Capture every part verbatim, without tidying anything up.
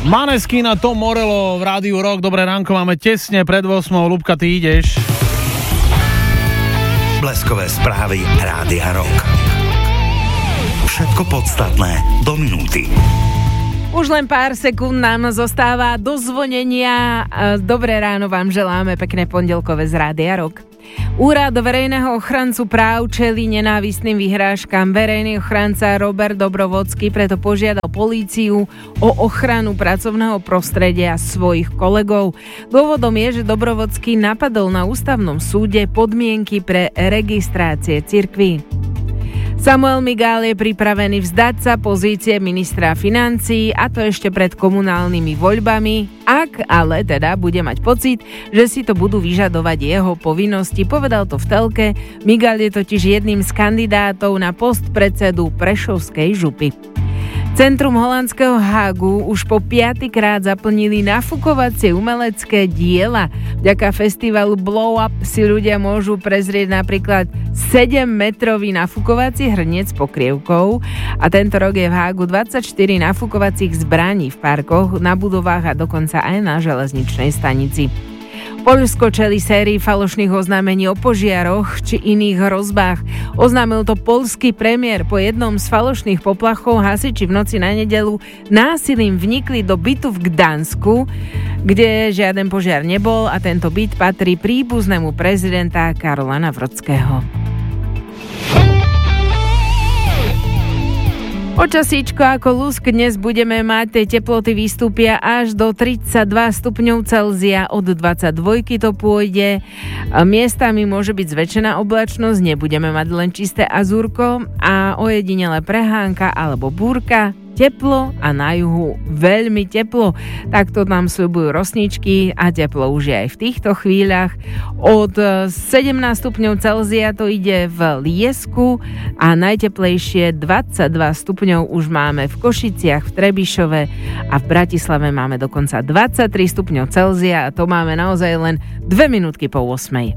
Maneskin a Tom Morello v Rádiu Rock. Dobré ránko, máme tesne pred ôsmou. Ľubka, ty ideš. Bleskové správy Rádia Rock. Všetko podstatné do minúty. Už len pár sekúnd nám zostáva do zvonenia. Dobré ráno vám želáme, pekné pondelkové z Rádia Rock. Úrad verejného ochrancu práv čelí nenávistným vyhrážkam. Verejný ochranca Robert Dobrovodský preto požiadal políciu o ochranu pracovného prostredia svojich kolegov. Dôvodom je, že Dobrovodský napadol na ústavnom súde podmienky pre registrácie cirkví. Samuel Migál je pripravený vzdať sa pozície ministra financií, a to ešte pred komunálnymi voľbami, ak ale teda bude mať pocit, že si to budú vyžadovať jeho povinnosti. Povedal to v telke. Migál je totiž jedným z kandidátov na post predsedu Prešovskej župy. Centrum holandského Hágu už po piatykrát zaplnili nafukovacie umelecké diela. Vďaka festivalu Blow Up si ľudia môžu prezrieť napríklad sedemmetrový nafukovací hrniec s pokrievkou a tento rok je v Hágu dvadsaťštyri nafukovacích zbraní v parkoch, na budovách a dokonca aj na železničnej stanici. Poľsko čelí sérii falošných oznámení o požiaroch či iných hrozbách. Oznámil to poľský premiér. Po jednom z falošných poplachov hasiči v noci na nedeľu násilím vnikli do bytu v Gdansku, kde žiaden požiar nebol a tento byt patrí príbuznému prezidenta Karola Nawrockiho. Počasíčko ako lúsk dnes budeme mať, tie teploty vystúpia až do tridsaťdva stupňov Celzia, od dvadsaťdva to pôjde. Miestami môže byť zväčšená oblačnosť, nebudeme mať len čisté azúrko a ojedinele prehánka alebo búrka. Teplo a na juhu veľmi teplo. Takto nám sľubujú rosničky a teplo už je aj v týchto chvíľach. Od sedemnásť stupňov Celzia to ide v Liesku a najteplejšie dvadsaťdva stupňov už máme v Košiciach, v Trebišove a v Bratislave máme dokonca dvadsaťtri stupňov Celzia a to máme naozaj len dve minútky po ôsmej.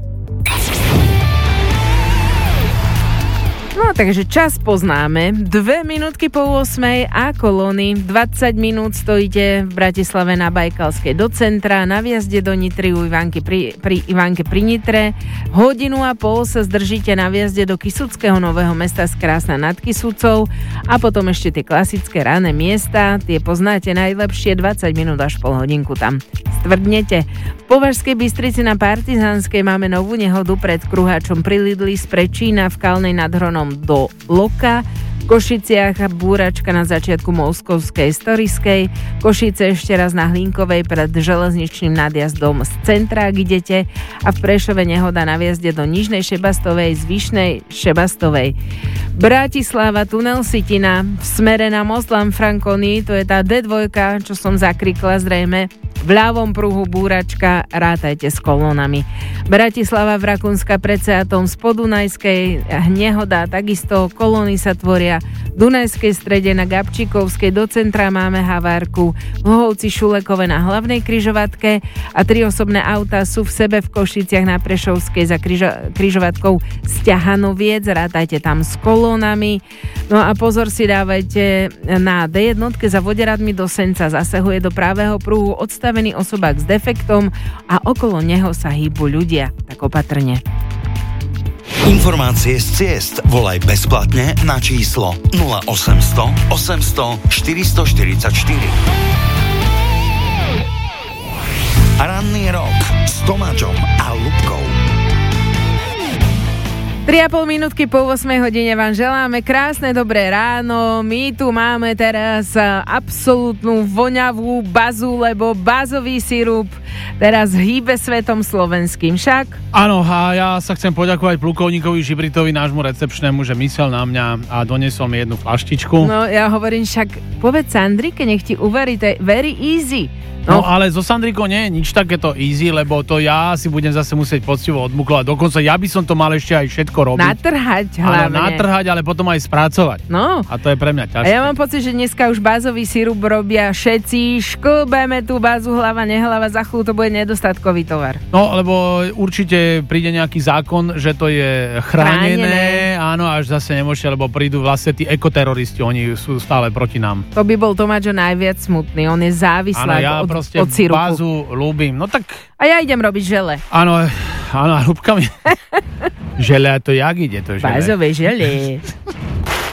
No, takže čas poznáme. Dve minútky po ôsmej a kolóny. dvadsať minút stojíte v Bratislave na Bajkalskej do centra, na vjazde do Nitry u Ivanky pri, pri Ivanke pri Nitre. Hodinu a pol sa zdržíte na vjazde do Kysuckého Nového Mesta z Krásna nad Kysucou a potom ešte tie klasické rané miesta. Tie poznáte najlepšie, dvadsať minút až pol hodinku tam stvrdnete. V Považskej Bystrici na Partizánskej máme novú nehodu pred kruháčom pri Lidli z Prečína v Kalnej nad Hronom do Loka. V Košiciach búračka na začiatku Moskovskej Storiskej. Košice ešte raz na Hlinkovej pred železničným nadjazdom z centra, ak idete. A v Prešove nehoda na vjazde do Nižnej Šebastovej z Vyšnej Šebastovej. Bratislava, tunel Sitina v smere na most Lanfranconi, to je tá dé dva, čo som zakrikla zrejme. V ľavom pruhu búračka, rátajte s kolónami. Bratislava v Rakúnska pred Seatom z Podunajskej nehoda, takisto kolóny sa tvoria. V Dunajskej strede na Gabčíkovskej do centra máme havárku. V Hlohovci Šulekove na hlavnej križovatke a tri osobné autá sú v sebe v Košiciach na Prešovskej za križo- križovatkou Sťahanoviec, rátajte tam s kolónami. No a pozor si dávajte na dé jedna za Voderadmi do Senca, zasahuje do pravého pruhu odstavený osobák s defektom a okolo neho sa hýbu ľudia, tak opatrne. Informácie z ciest volaj bezplatne na číslo nula osemsto osemsto štyristoštyridsaťštyri. Ranný rok s Tomáčom a Ľubkou. tri a pol minútky po ôsmej hodine vám želáme krásne dobré ráno. My tu máme teraz absolútnu voňavú bazu, lebo bazový sirup teraz hýbe svetom slovenským, však? Áno, a ja sa chcem poďakovať plukovníkovi Žibritovi, nášmu recepčnému, že myslel na mňa a doniesol mi jednu flaštičku. No ja hovorím, však povedz Sandrike, nech ti uvarí, to je very easy. No, no ale zo Sandrikou nie je nič takéto easy, lebo to ja si budem zase musieť poctivo odmuklovať. Dokonca ja by som to mal ešte aj všetko robiť. Natrhať hlavne. Áno, natrhať, ale potom aj spracovať. No. A to je pre mňa ťažké. A ja mám pocit, že dneska už bázový sirup robia všetci. Šklbeme tú bázu hlava, nehlava, za chvíľu to bude nedostatkový tovar. No, lebo určite príde nejaký zákon, že to je chránené, chránené. áno, až zase nemôžete, lebo prídu vlastne tí ekoteroristi, oni sú stále proti nám. To by bol Tomáčo najviac smutný, on je závislý ja od, proste od sirupu. bázu ľúbim, no tak... A ja idem robiť žele. Áno, áno, hrúbkami. Žele, to jak ide to žele? Bázové žele.